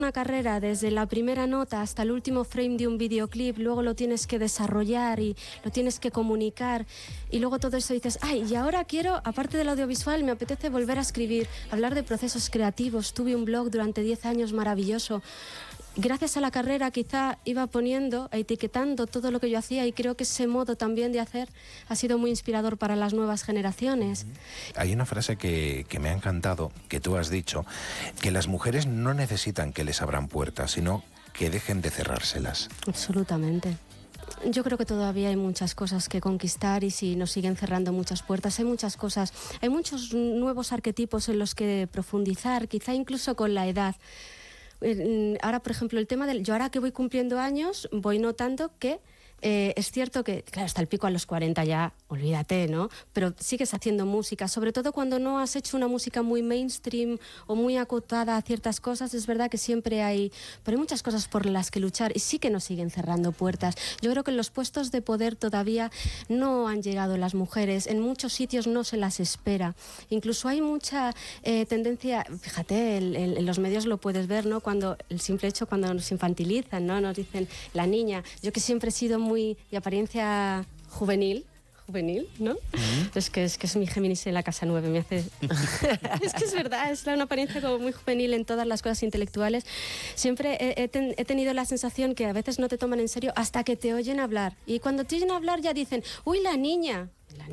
una carrera desde la primera nota hasta el último frame de un videoclip, luego lo tienes que desarrollar y lo tienes que comunicar y luego todo eso dices, ay, y ahora quiero, aparte del audiovisual, me apetece volver a escribir, hablar de procesos creativos. Tuve un blog durante 10 años maravilloso. Gracias a la carrera quizá iba poniendo, etiquetando todo lo que yo hacía y creo que ese modo también de hacer ha sido muy inspirador para las nuevas generaciones. Hay una frase que me ha encantado, que tú has dicho, que las mujeres no necesitan que les abran puertas, sino que dejen de cerrárselas. Absolutamente. Yo creo que todavía hay muchas cosas que conquistar y si nos siguen cerrando muchas puertas, hay muchas cosas, hay muchos nuevos arquetipos en los que profundizar, quizá incluso con la edad. Ahora, por ejemplo, el tema del... Yo ahora que voy cumpliendo años, voy notando que es cierto que, claro, hasta el pico a los 40 ya, olvídate, ¿no? Pero sigues haciendo música, sobre todo cuando no has hecho una música muy mainstream o muy acotada a ciertas cosas, es verdad que siempre hay... Pero hay muchas cosas por las que luchar y sí que nos siguen cerrando puertas. Yo creo que en los puestos de poder todavía no han llegado las mujeres, en muchos sitios no se las espera. Incluso hay mucha tendencia, fíjate, en los medios lo puedes ver, ¿no? Cuando el simple hecho, cuando nos infantilizan, ¿no? Nos dicen la niña. Yo que siempre he sido muy de apariencia juvenil, ¿no? Es que es mi Géminis en la casa 9, me hace... Es que es verdad, es una apariencia como muy juvenil en todas las cosas intelectuales. Siempre he tenido la sensación que a veces no te toman en serio hasta que te oyen hablar. Y cuando te oyen hablar ya dicen, uy, la niña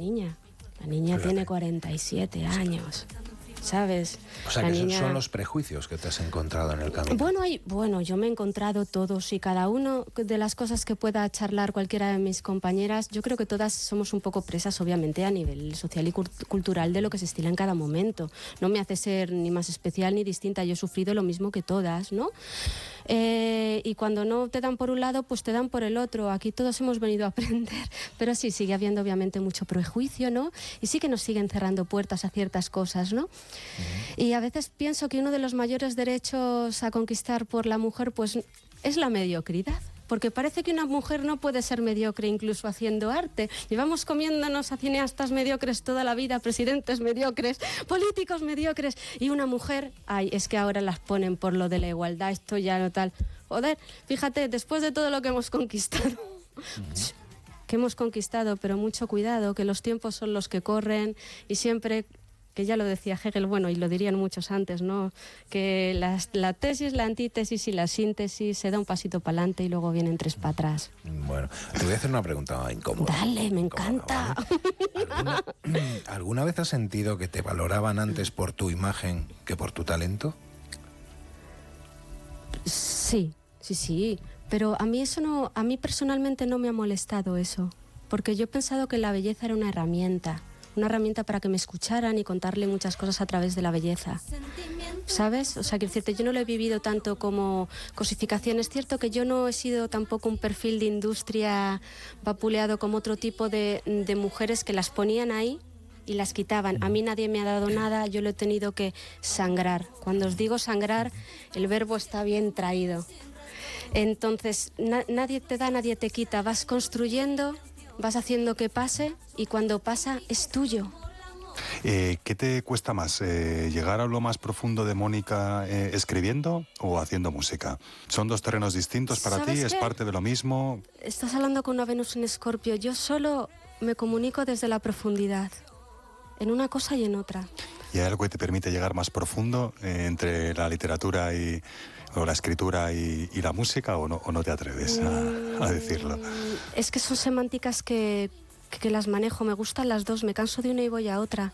tiene 47 años. ¿Sabes? O sea, que son los prejuicios que te has encontrado en el camino. Bueno, yo me he encontrado todos y cada uno de las cosas que pueda charlar cualquiera de mis compañeras, yo creo que todas somos un poco presas, obviamente, a nivel social y cultural de lo que se estila en cada momento. No me hace ser ni más especial ni distinta, yo he sufrido lo mismo que todas, ¿no? Y cuando no te dan por un lado, pues te dan por el otro. Aquí todos hemos venido a aprender, pero sí, sigue habiendo obviamente mucho prejuicio, ¿no? Y sí que nos siguen cerrando puertas a ciertas cosas, ¿no? Y a veces pienso que uno de los mayores derechos a conquistar por la mujer, pues, es la mediocridad. Porque parece que una mujer no puede ser mediocre incluso haciendo arte. Llevamos comiéndonos a cineastas mediocres toda la vida, presidentes mediocres, políticos mediocres. Y una mujer, ay, es que ahora las ponen por lo de la igualdad, esto ya no tal. Joder, fíjate, después de todo lo que hemos conquistado, que hemos conquistado, pero mucho cuidado, que los tiempos son los que corren y siempre... que ya lo decía Hegel, bueno, y lo dirían muchos antes, ¿no? Que la tesis, la antítesis y la síntesis se da un pasito para adelante y luego vienen 3 para atrás. Bueno, te voy a hacer una pregunta incómoda. Dale, me encanta. ¿Vale? ¿Alguna vez has sentido que te valoraban antes por tu imagen que por tu talento? Sí, pero a mí personalmente no me ha molestado eso, porque yo he pensado que la belleza era una herramienta para que me escucharan y contarle muchas cosas a través de la belleza, ¿sabes? O sea, quiero decirte, yo no lo he vivido tanto como cosificación. Es cierto que yo no he sido tampoco un perfil de industria vapuleado como otro tipo de mujeres que las ponían ahí y las quitaban. A mí nadie me ha dado nada, yo lo he tenido que sangrar. Cuando os digo sangrar, el verbo está bien traído. Entonces, nadie te da, nadie te quita. Vas construyendo, vas haciendo que pase y cuando pasa es tuyo. ¿Qué te cuesta más? ¿Llegar a lo más profundo de Mónica escribiendo o haciendo música? ¿Son 2 terrenos distintos para ti? ¿Es parte de lo mismo? Estás hablando con una Venus en Escorpio. Yo solo me comunico desde la profundidad, en una cosa y en otra. ¿Y hay algo que te permite llegar más profundo entre la literatura o la escritura y la música o no te atreves a decirlo? Es que son semánticas que las manejo, me gustan las dos, me canso de una y voy a otra.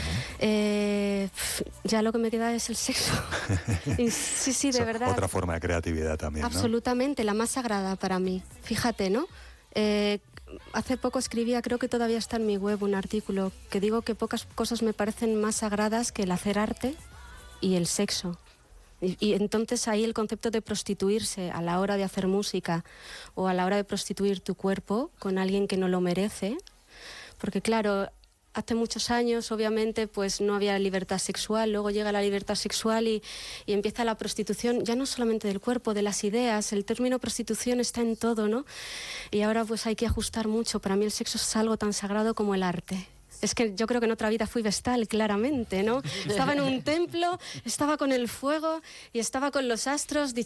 Ya lo que me queda es el sexo. Sí, de verdad. Otra forma de creatividad también, ¿no? Absolutamente, la más sagrada para mí. Fíjate, ¿no? Hace poco escribía, creo que todavía está en mi web, un artículo que digo que pocas cosas me parecen más sagradas que el hacer arte y el sexo. Y entonces ahí el concepto de prostituirse a la hora de hacer música o a la hora de prostituir tu cuerpo con alguien que no lo merece, porque claro, hace muchos años obviamente pues no había libertad sexual, luego llega la libertad sexual y empieza la prostitución, ya no solamente del cuerpo, de las ideas. El término prostitución está en todo, ¿no? Y ahora pues hay que ajustar mucho. Para mí el sexo es algo tan sagrado como el arte. Es que yo creo que en otra vida fui vestal, claramente, ¿no? Estaba en un templo, estaba con el fuego y estaba con los astros diciendo